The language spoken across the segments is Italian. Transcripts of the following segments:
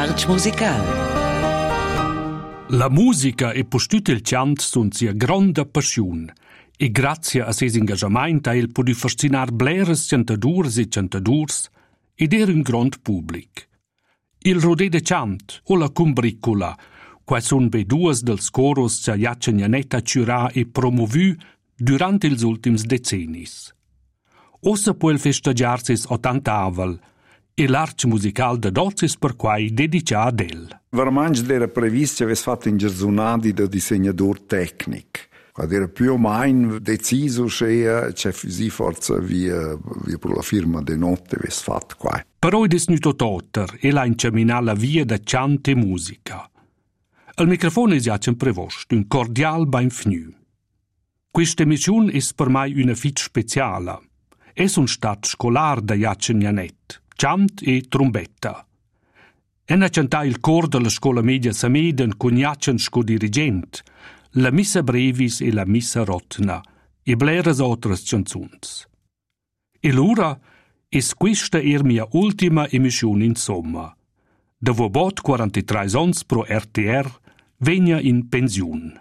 Arts musical. La musica e postüt il chant sun sia gronda passion e grazie a ses engagement ha el podi fascinar bleres chantadurs e chantadurs ed er un grand public. Il rodè de chant o la cumbricula, quai sun be duas dels coros cha Jachen Janetta ciurà e promovü durant ils ultims decennis. Ossa può el festegiar ses 80avel e l'art musical de dozis per quai dedica ad el. Veramente era previsto che avesse fatto in gerzunadi da disegnador tecnic. Quad era più o meno deciso che c'è così forza via per la firma de notte avesse fatto qua. Però è desnuto totter e l'ha incaminà la via da chant e musica. Al microfono è Jachen Prevost, un cordial benvenu. Questa emissione è per me una fit speciale. È un stat scolar da Jachen Janett, chant e trombetta. Enna chantà il cor della scuola media Sameden con Jachen sco-dirigent, la missa brevis e la missa rotna, e bleras otras chanzuns. E l'ora es questa mia ultima emissione in somma. Da vobot 43 ans pro RTR vegna in pensiun.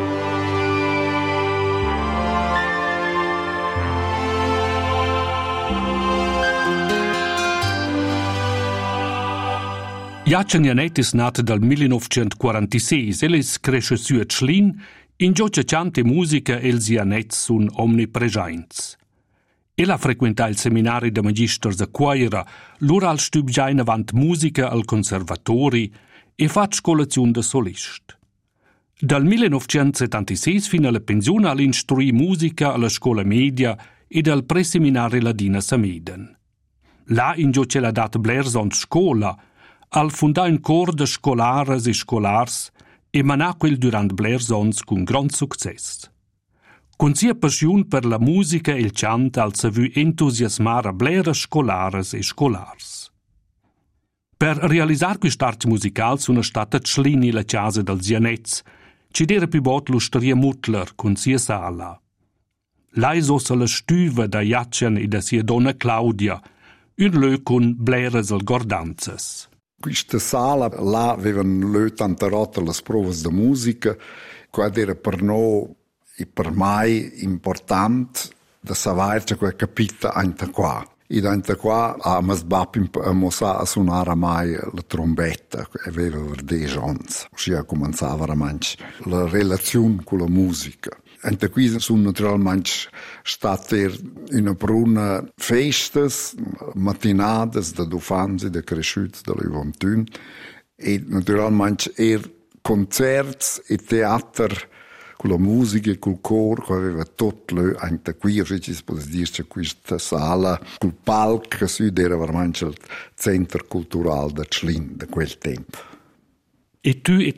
Jachen Janett is nata dal 1946, el is cresce su a Tschlin, in giocia chant e musica els Janett sun omnipresents. El ha frequentà il seminari de magisters a Quaira, l'ora al stübgiain avant musica al conservatori e fat scolaziun de solist. Dal 1976 fin alla pensione al instruì musica alla scuola media e dal preseminari Ladina Sameden. Là in giocia la dat blersont scola, al fundà un cor de scolares e scolars e manà quel durant blersons con grand success. Con sia passion per la musica e il chant al savù entusiasmar a bleres scolares e scolars. Per realisar quest'art musical sono stata Tschlini la casa del Janetz, ci dera più bot l'Ustria Mutler con sia sala. Lais ossa la stüva da Jachen e da sia donna Claudia, un lö con bleres al gordanzas. Questa sala là avevano lö tanta rotta le prove di musica, quad era per noi e per me importante da sapere che quel capita anche qua. E anche qua a mossa a suonare mai la trombetta, aveva 10 anni. Così cominciava veramente la relazione con la musica. Anche qui sono naturalmente state una bruna festas, mattinades da dufanzi, da cresciuti, da Levantun, e naturalmente concerti e teatro con la musica e col coro, che aveva tutto anche qui, si può dire che questa sala, col palco, che era veramente il centro culturale da Tschlin, da quel tempo. E tu